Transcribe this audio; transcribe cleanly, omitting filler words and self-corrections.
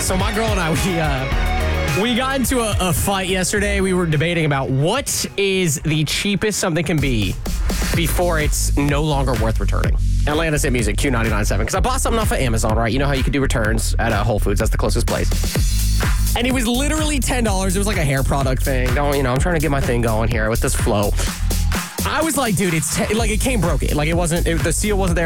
So my girl and I, we got into a fight yesterday. We were debating about what is the cheapest something can be before it's no longer worth returning. Atlanta City Music, Q99.7. Because I bought something off of Amazon, right? You know how you can do returns at Whole Foods. That's the closest place. And it was literally $10. It was like a hair product thing. I'm trying to get my thing going here with this flow. I was like, dude, it came broken. Like, the seal wasn't there.